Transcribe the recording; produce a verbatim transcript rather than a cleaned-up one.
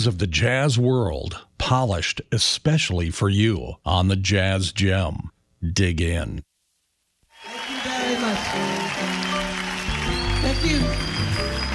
of the jazz world, polished especially for you on the Jazz Gem. Dig in. Thank you very much. Thank you.